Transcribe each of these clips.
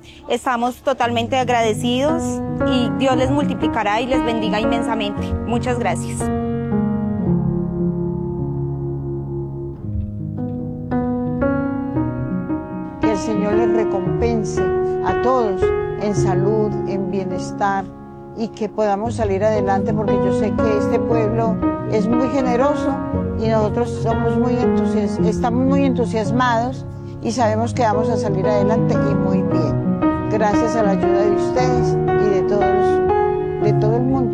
Estamos totalmente agradecidos y Dios les multiplicará y les bendiga inmensamente. Muchas gracias. Que el Señor les recompense a todos en salud, en bienestar y que podamos salir adelante, porque yo sé que este pueblo es muy generoso y nosotros estamos muy entusiasmados y sabemos que vamos a salir adelante y muy bien. Gracias a la ayuda de ustedes y de todo el mundo.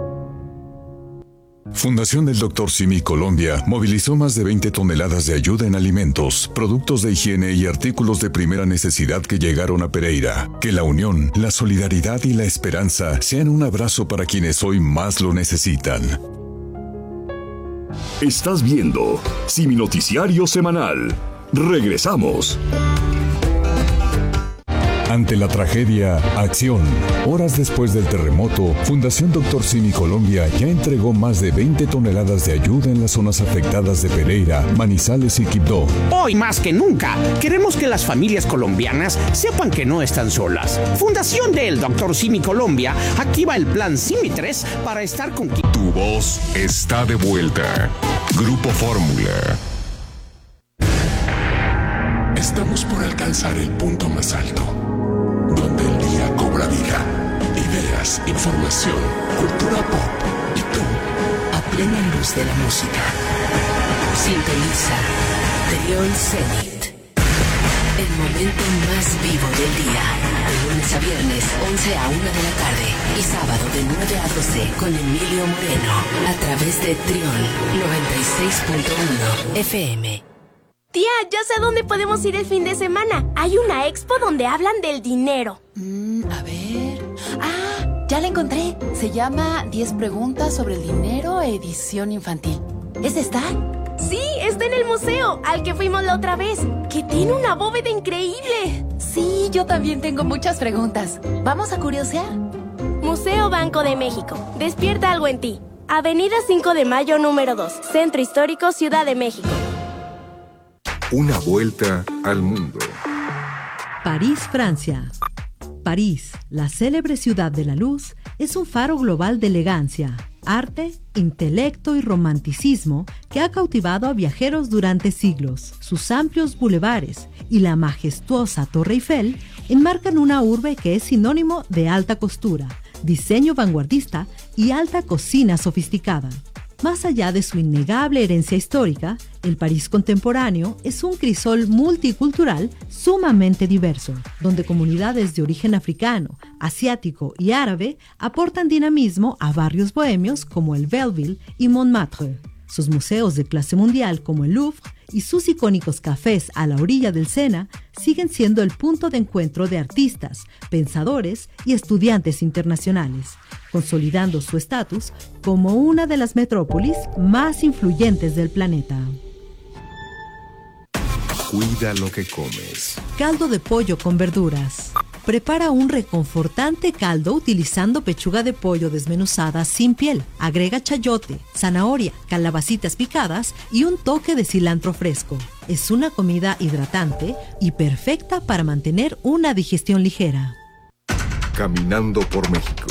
Fundación del Dr. Simi Colombia movilizó más de 20 toneladas de ayuda en alimentos, productos de higiene y artículos de primera necesidad que llegaron a Pereira. Que la unión, la solidaridad y la esperanza sean un abrazo para quienes hoy más lo necesitan. Estás viendo Simi Noticiario Semanal. Regresamos. Ante la tragedia, acción. Horas después del terremoto, Fundación Dr. Simi Colombia ya entregó más de 20 toneladas de ayuda en las zonas afectadas de Pereira, Manizales y Quibdó. Hoy más que nunca, queremos que las familias colombianas sepan que no están solas. Fundación del Dr. Simi Colombia activa el plan Simi 3 para estar con... Tu voz está de vuelta. Grupo Fórmula. Estamos por alcanzar el punto más alto, donde el día cobra vida, ideas, información, cultura pop y tú, a plena luz de la música. Sintoniza Trión Zenit, el momento más vivo del día, de lunes a viernes, 11 a 1 de la tarde y sábado de 9 a 12 con Emilio Moreno, a través de Trión 96.1 FM. Tía, ya sé a dónde podemos ir el fin de semana. Hay una expo donde hablan del dinero. A ver... Ah, ya la encontré. Se llama 10 preguntas sobre el dinero, edición infantil. ¿Es esta? Sí, está en el museo, al que fuimos la otra vez, que tiene una bóveda increíble. Sí, yo también tengo muchas preguntas. ¿Vamos a curiosear? Museo Banco de México. Despierta algo en ti. Avenida 5 de Mayo, número 2. Centro Histórico, Ciudad de México. Una vuelta al mundo. París, Francia. París, la célebre ciudad de la luz, es un faro global de elegancia, arte, intelecto y romanticismo que ha cautivado a viajeros durante siglos. Sus amplios bulevares y la majestuosa Torre Eiffel enmarcan una urbe que es sinónimo de alta costura, diseño vanguardista y alta cocina sofisticada. Más allá de su innegable herencia histórica, el París contemporáneo es un crisol multicultural sumamente diverso, donde comunidades de origen africano, asiático y árabe aportan dinamismo a barrios bohemios como el Belleville y Montmartre. Sus museos de clase mundial como el Louvre y sus icónicos cafés a la orilla del Sena siguen siendo el punto de encuentro de artistas, pensadores y estudiantes internacionales, consolidando su estatus como una de las metrópolis más influyentes del planeta. Cuida lo que comes. Caldo de pollo con verduras. Prepara un reconfortante caldo utilizando pechuga de pollo desmenuzada sin piel. Agrega chayote, zanahoria, calabacitas picadas y un toque de cilantro fresco. Es una comida hidratante y perfecta para mantener una digestión ligera. Caminando por México.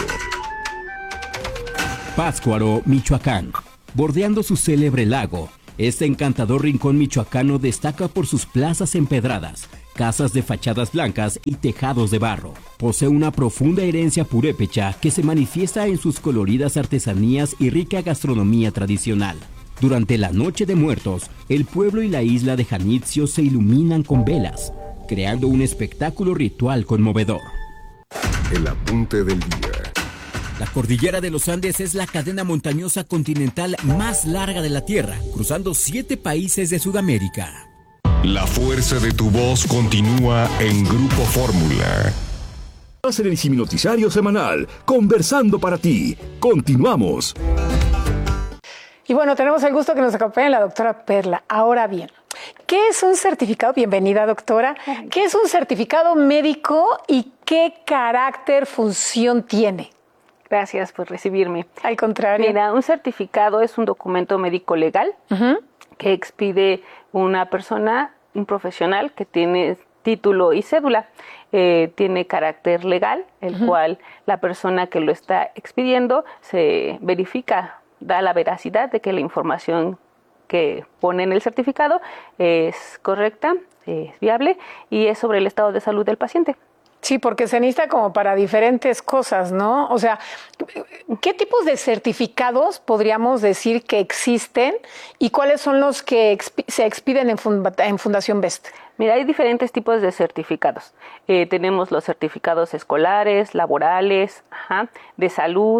Pátzcuaro, Michoacán. Bordeando su célebre lago, este encantador rincón michoacano destaca por sus plazas empedradas, casas de fachadas blancas y tejados de barro. Posee una profunda herencia purépecha que se manifiesta en sus coloridas artesanías y rica gastronomía tradicional. Durante la Noche de Muertos, el pueblo y la isla de Janitzio se iluminan con velas, creando un espectáculo ritual conmovedor. El apunte del día. La cordillera de los Andes es la cadena montañosa continental más larga de la Tierra, cruzando 7 países de Sudamérica. La fuerza de tu voz continúa en Grupo Fórmula. En el Simi Noticiario Semanal, conversando para ti. Continuamos. Y bueno, tenemos el gusto que nos acompañe la doctora Perla. Ahora bien, ¿qué es un certificado? Bienvenida, doctora. ¿Qué es un certificado médico y qué carácter, función tiene? Gracias por recibirme. Al contrario. Mira, un certificado es un documento médico legal que expide una persona, un profesional que tiene título y cédula. tiene carácter legal, el cual la persona que lo está expidiendo se verifica, da la veracidad de que la información que pone en el certificado es correcta, es viable y es sobre el estado de salud del paciente. Sí, porque se necesita como para diferentes cosas, ¿no? O sea, ¿qué tipos de certificados podríamos decir que existen y cuáles son los que se expiden en Fundación Best? Mira, hay diferentes tipos de certificados. Tenemos los certificados escolares, laborales, de salud,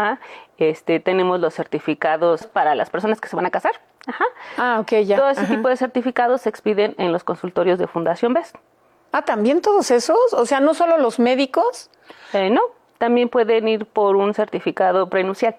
tenemos los certificados para las personas que se van a casar. Ok, ya. Todo ese tipo de certificados se expiden en los consultorios de Fundación Best. ¿También todos esos? O sea, ¿no solo los médicos? No, también pueden ir por un certificado prenupcial.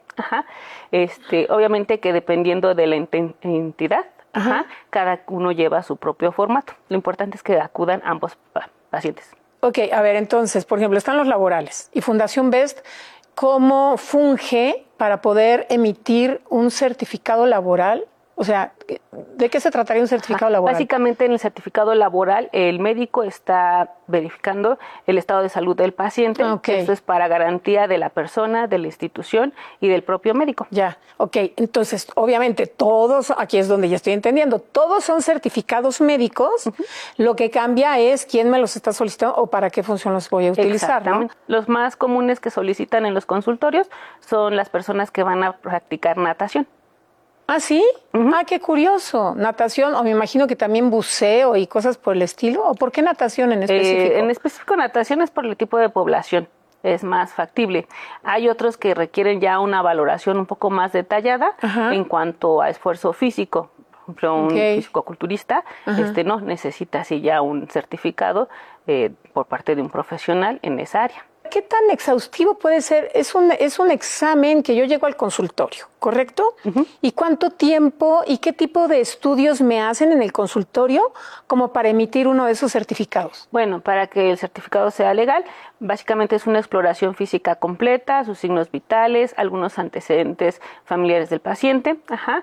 Obviamente que dependiendo de la entidad, cada uno lleva su propio formato. Lo importante es que acudan ambos pacientes. Ok, a ver, entonces, por ejemplo, están los laborales y Fundación Best, ¿cómo funge para poder emitir un certificado laboral? O sea, ¿de qué se trataría un certificado laboral? Básicamente en el certificado laboral el médico está verificando el estado de salud del paciente. Esto es para garantía de la persona, de la institución y del propio médico. Ya, ok. Entonces, obviamente todos, aquí es donde ya estoy entendiendo, todos son certificados médicos. Lo que cambia es quién me los está solicitando o para qué función los voy a utilizar, ¿no? Los más comunes que solicitan en los consultorios son las personas que van a practicar natación. ¿Ah, sí? Qué curioso. Natación, o me imagino que también buceo y cosas por el estilo. ¿O por qué natación en específico? En específico natación es por el tipo de población. Es más factible. Hay otros que requieren ya una valoración un poco más detallada en cuanto a esfuerzo físico. Por ejemplo, un fisicoculturista no necesita así ya un certificado por parte de un profesional en esa área. ¿Qué tan exhaustivo puede ser? Es un examen que yo llego al consultorio, ¿correcto? ¿Y cuánto tiempo y qué tipo de estudios me hacen en el consultorio como para emitir uno de esos certificados? Bueno, para que el certificado sea legal, básicamente es una exploración física completa, sus signos vitales, algunos antecedentes familiares del paciente,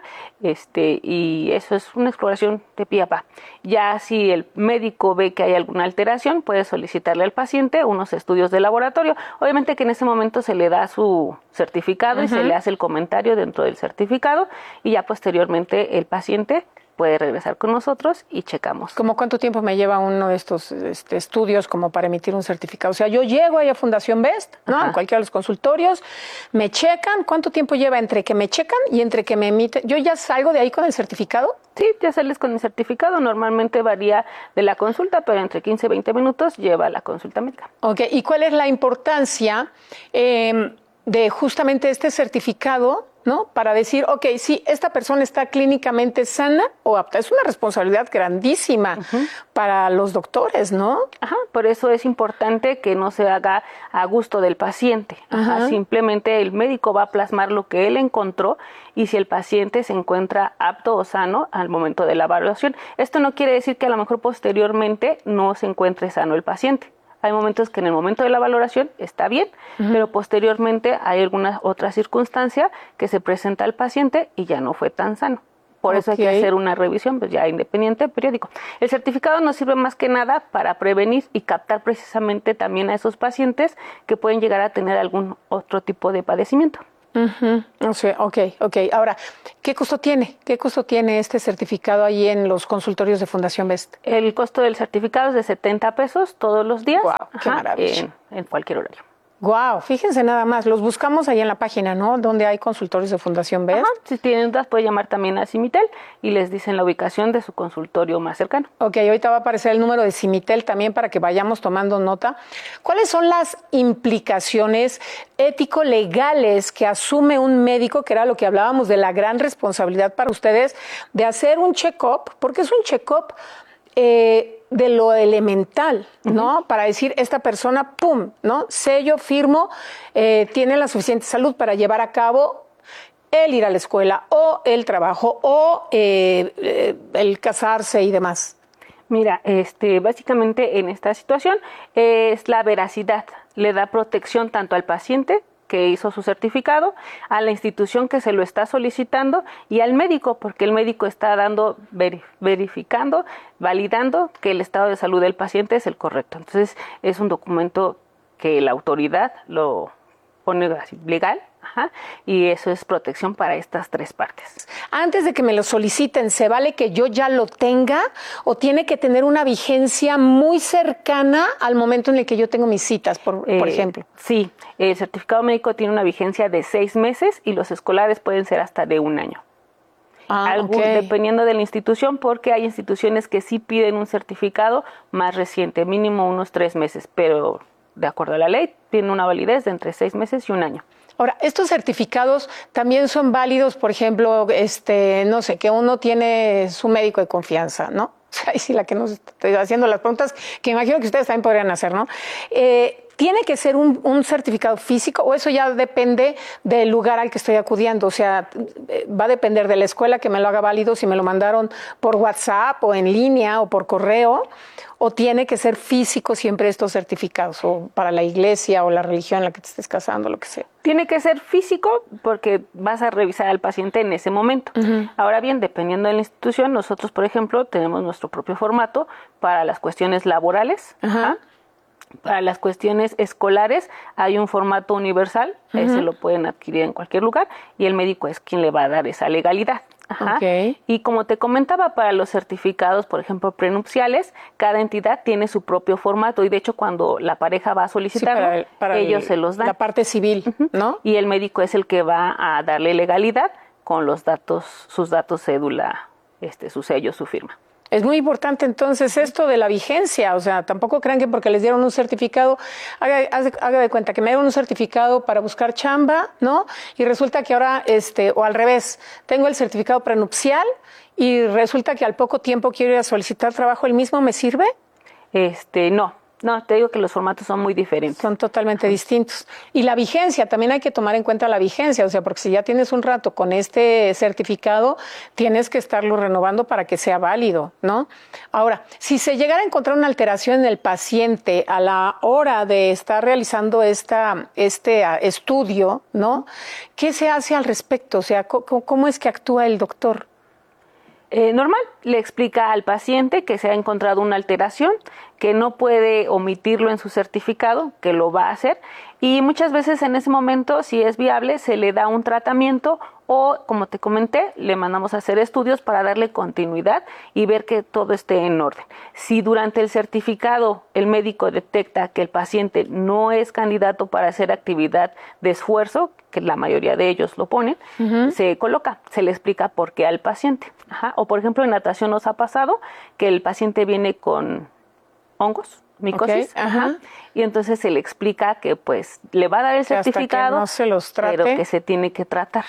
y eso es una exploración de pie a pa. Ya si el médico ve que hay alguna alteración, puede solicitarle al paciente unos estudios de laboratorio. Obviamente que en ese momento se le da su certificado y se le hace el comentario dentro del certificado y ya posteriormente el paciente puede regresar con nosotros y checamos. ¿Cómo cuánto tiempo me lleva uno de estos estudios como para emitir un certificado? O sea, yo llego ahí a Fundación Best, ¿no? En cualquiera de los consultorios, me checan. ¿Cuánto tiempo lleva entre que me checan y entre que me emiten? ¿Yo ya salgo de ahí con el certificado? Sí, ya sales con el certificado. Normalmente varía de la consulta, pero entre 15 y 20 minutos lleva la consulta médica. Ok, ¿y cuál es la importancia de justamente este certificado, ¿no? Para decir, ok, sí, esta persona está clínicamente sana o apta. Es una responsabilidad grandísima para los doctores, ¿no? Por eso es importante que no se haga a gusto del paciente. Simplemente el médico va a plasmar lo que él encontró y si el paciente se encuentra apto o sano al momento de la evaluación. Esto no quiere decir que a lo mejor posteriormente no se encuentre sano el paciente. Hay momentos que en el momento de la valoración está bien, pero posteriormente hay alguna otra circunstancia que se presenta al paciente y ya no fue tan sano. Por eso hay que hacer una revisión pues ya independiente, periódico. El certificado nos sirve más que nada para prevenir y captar precisamente también a esos pacientes que pueden llegar a tener algún otro tipo de padecimiento. O sea, ok. Ahora, ¿qué costo tiene? ¿Qué costo tiene este certificado ahí en los consultorios de Fundación Best? El costo del certificado es de 70 pesos todos los días. ¡Wow! ¡Qué maravilla! En cualquier horario. Wow, fíjense nada más, los buscamos ahí en la página, ¿no? Donde hay consultorios de Fundación Best. Si tienen dudas, puede llamar también a Simitel y les dicen la ubicación de su consultorio más cercano. Ok, ahorita va a aparecer el número de Simitel también para que vayamos tomando nota. ¿Cuáles son las implicaciones ético-legales que asume un médico, que era lo que hablábamos de la gran responsabilidad para ustedes, de hacer un check-up? Porque es un check-up de lo elemental, ¿no? Para decir, esta persona, ¡pum!, ¿no? Sello, firmo, tiene la suficiente salud para llevar a cabo el ir a la escuela o el trabajo o el casarse y demás. Mira, básicamente en esta situación es la veracidad. Le da protección tanto al paciente que hizo su certificado, a la institución que se lo está solicitando y al médico, porque el médico está verificando, validando que el estado de salud del paciente es el correcto. Entonces, es un documento que la autoridad lo pone así, legal, y eso es protección para estas 3 partes. Antes de que me lo soliciten, ¿se vale que yo ya lo tenga o tiene que tener una vigencia muy cercana al momento en el que yo tengo mis citas, por ejemplo? Sí, el certificado médico tiene una vigencia de 6 meses y los escolares pueden ser hasta de 1 año. Dependiendo de la institución, porque hay instituciones que sí piden un certificado más reciente, mínimo unos 3 meses, pero de acuerdo a la ley, tiene una validez de entre 6 meses y 1 año. Ahora, estos certificados también son válidos, por ejemplo, no sé, que uno tiene su médico de confianza, ¿no? O sea, ahí sí la que nos estoy haciendo las preguntas, que imagino que ustedes también podrían hacer, ¿no? ¿Tiene que ser un certificado físico o eso ya depende del lugar al que estoy acudiendo? O sea, va a depender de la escuela que me lo haga válido, si me lo mandaron por WhatsApp o en línea o por correo, o tiene que ser físico siempre estos certificados, o para la iglesia o la religión en la que te estés casando, lo que sea. Tiene que ser físico porque vas a revisar al paciente en ese momento. Ahora bien, dependiendo de la institución, nosotros, por ejemplo, tenemos nuestro propio formato para las cuestiones laborales. Para las cuestiones escolares hay un formato universal, ese lo pueden adquirir en cualquier lugar y el médico es quien le va a dar esa legalidad. Y como te comentaba, para los certificados, por ejemplo, prenupciales, cada entidad tiene su propio formato y de hecho cuando la pareja va a solicitarlo, ellos se los dan. La parte civil, ¿no? Y el médico es el que va a darle legalidad con los datos, sus datos, cédula, su sello, su firma. Es muy importante entonces esto de la vigencia, o sea, tampoco crean que porque les dieron un certificado, haga de cuenta que me dieron un certificado para buscar chamba, ¿no? Y resulta que ahora, o al revés, tengo el certificado prenupcial y resulta que al poco tiempo quiero ir a solicitar trabajo, ¿el mismo me sirve? No, te digo que los formatos son muy diferentes. Son totalmente distintos. Y la vigencia, también hay que tomar en cuenta la vigencia, o sea, porque si ya tienes un rato con este certificado, tienes que estarlo renovando para que sea válido, ¿no? Ahora, si se llegara a encontrar una alteración en el paciente a la hora de estar realizando este estudio, ¿no? ¿Qué se hace al respecto? O sea, ¿cómo es que actúa el doctor? Normal, le explica al paciente que se ha encontrado una alteración, que no puede omitirlo en su certificado, que lo va a hacer y muchas veces en ese momento, si es viable, se le da un tratamiento o, como te comenté, le mandamos a hacer estudios para darle continuidad y ver que todo esté en orden. Si durante el certificado el médico detecta que el paciente no es candidato para hacer actividad de esfuerzo, que la mayoría de ellos lo ponen, se coloca, se le explica por qué al paciente. O por ejemplo, en natación nos ha pasado que el paciente viene con hongos, micosis, y entonces se le explica que pues le va a dar el certificado, hasta que no se los trate, pero que se tiene que tratar.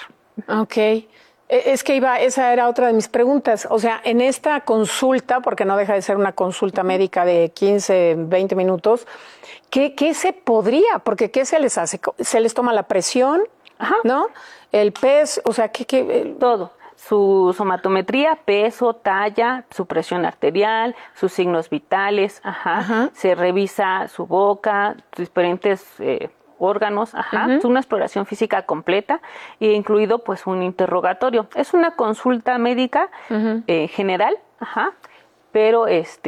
Es que esa era otra de mis preguntas. O sea, en esta consulta, porque no deja de ser una consulta médica de 15, 20 minutos, ¿qué se podría? Porque ¿qué se les hace? ¿Se les toma la presión? ¿No? El peso, o sea, todo. Su somatometría, peso, talla, su presión arterial, sus signos vitales, se revisa su boca, diferentes órganos, es una exploración física completa, e incluido pues un interrogatorio. Es una consulta médica general, pero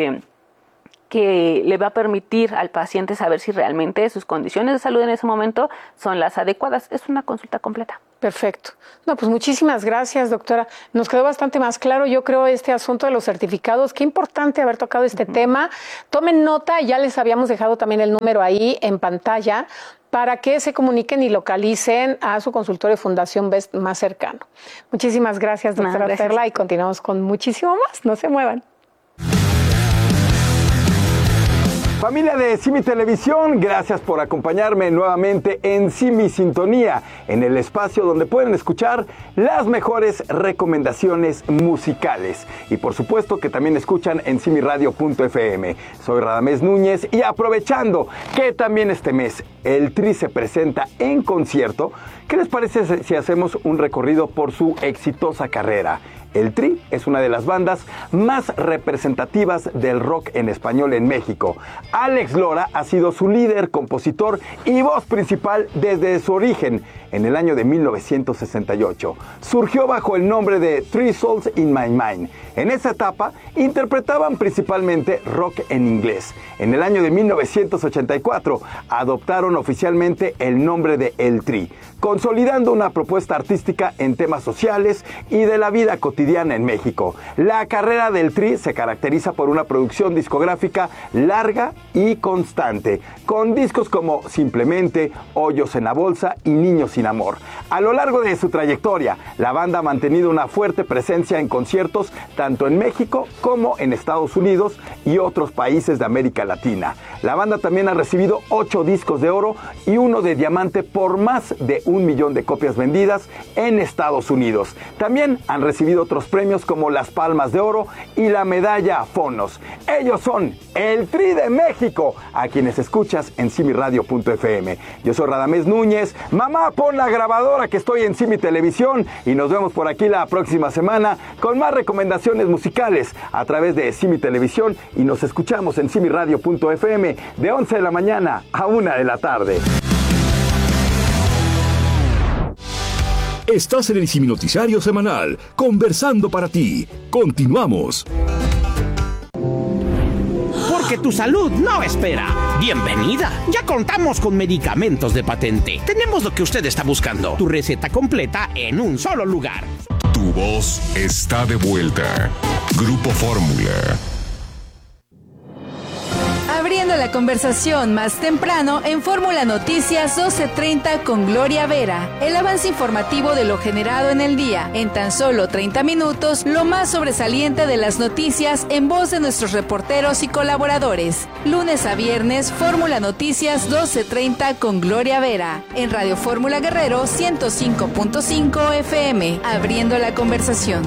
que le va a permitir al paciente saber si realmente sus condiciones de salud en ese momento son las adecuadas. Es una consulta completa. Perfecto. No, pues muchísimas gracias, doctora. Nos quedó bastante más claro, yo creo, este asunto de los certificados. Qué importante haber tocado este tema. Tomen nota, ya les habíamos dejado también el número ahí en pantalla para que se comuniquen y localicen a su consultorio Fundación Best más cercano. Muchísimas gracias, doctora Perla, y continuamos con muchísimo más. No se muevan. Familia de Simi Televisión, gracias por acompañarme nuevamente en Simi Sintonía, en el espacio donde pueden escuchar las mejores recomendaciones musicales. Y por supuesto que también escuchan en simiradio.fm. Soy Radamés Núñez y aprovechando que también este mes el Tri se presenta en concierto, ¿qué les parece si hacemos un recorrido por su exitosa carrera? El Tri es una de las bandas más representativas del rock en español en México. Alex Lora ha sido su líder, compositor y voz principal desde su origen en el año de 1968. Surgió bajo el nombre de Three Souls in My Mind. En esa etapa interpretaban principalmente rock en inglés. En el año de 1984 adoptaron oficialmente el nombre de El Tri, consolidando una propuesta artística en temas sociales y de la vida cotidiana en México. La carrera del Tri se caracteriza por una producción discográfica larga y constante, con discos como Simplemente, Hoyos en la Bolsa y Niños sin Amor. A lo largo de su trayectoria, la banda ha mantenido una fuerte presencia en conciertos tanto en México como en Estados Unidos y otros países de América Latina. La banda también ha recibido 8 discos de oro y 1 de diamante por más de 1 millón de copias vendidas en Estados Unidos. También han recibido otros premios como las Palmas de Oro y la medalla Fonos. Ellos son el Tri de México, a quienes escuchas en simiradio.fm. Yo soy Radamés Núñez. Mamá, pon la grabadora que estoy en Simi Televisión y nos vemos por aquí la próxima semana con más recomendaciones musicales a través de Simi Televisión y nos escuchamos en simiradio.fm de 11 de la mañana a 1 de la tarde. Estás en el Simi Noticiario Semanal, conversando para ti. Continuamos. Porque tu salud no espera. Bienvenida. Ya contamos con medicamentos de patente. Tenemos lo que usted está buscando. Tu receta completa en un solo lugar. Tu voz está de vuelta. Grupo Fórmula. Abriendo la conversación más temprano en Fórmula Noticias 12:30 con Gloria Vera. El avance informativo de lo generado en el día. En tan solo 30 minutos, lo más sobresaliente de las noticias en voz de nuestros reporteros y colaboradores. Lunes a viernes, Fórmula Noticias 12:30 con Gloria Vera. En Radio Fórmula Guerrero 105.5 FM. Abriendo la conversación.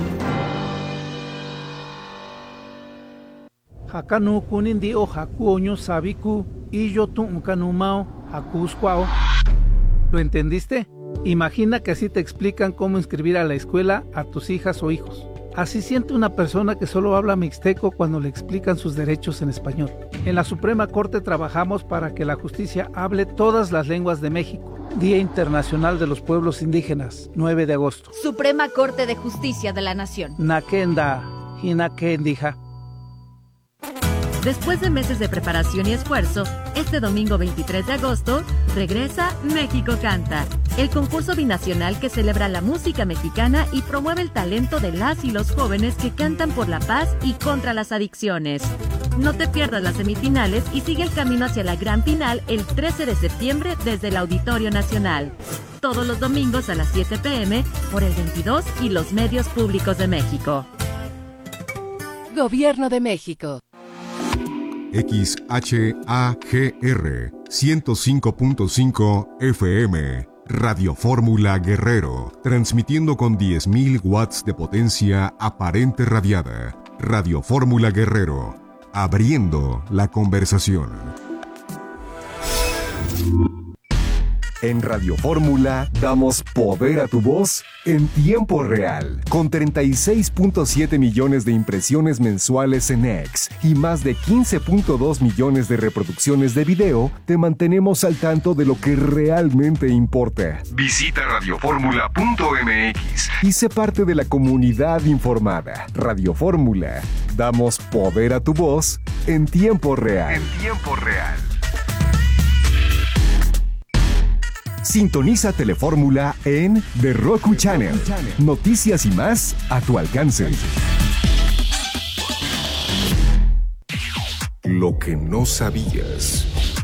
Hakanu kunindi o hakuoño sabiku y yo tuncanumao hakuscuao. ¿Lo entendiste? Imagina que así te explican cómo inscribir a la escuela a tus hijas o hijos. Así siente una persona que solo habla mixteco cuando le explican sus derechos en español. En la Suprema Corte trabajamos para que la justicia hable todas las lenguas de México. Día Internacional de los Pueblos Indígenas, 9 de agosto. Suprema Corte de Justicia de la Nación. Nakenda, hinakendija. Después de meses de preparación y esfuerzo, este domingo 23 de agosto, regresa México Canta, el concurso binacional que celebra la música mexicana y promueve el talento de las y los jóvenes que cantan por la paz y contra las adicciones. No te pierdas las semifinales y sigue el camino hacia la gran final el 13 de septiembre desde el Auditorio Nacional. Todos los domingos a las 7 p.m. por el 22 y los medios públicos de México. Gobierno de México. XHAGR 105.5 FM, Radio Fórmula Guerrero, transmitiendo con 10.000 watts de potencia aparente radiada. Radio Fórmula Guerrero, abriendo la conversación. En Radio Fórmula damos poder a tu voz en tiempo real. Con 36.7 millones de impresiones mensuales en X y más de 15.2 millones de reproducciones de video, te mantenemos al tanto de lo que realmente importa. Visita radioformula.mx y sé parte de la comunidad informada. Radio Fórmula, damos poder a tu voz en tiempo real. En tiempo real. Sintoniza Telefórmula en The Roku Channel. Noticias y más a tu alcance. Lo que no sabías.